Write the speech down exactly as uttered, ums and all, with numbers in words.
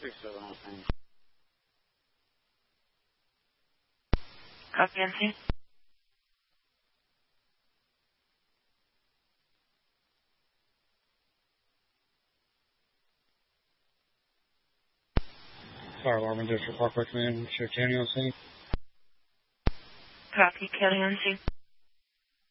six seven on scene. Copy on scene. Fire alarm in District Parkway Command, Sheriff County on scene. Copy, County on scene.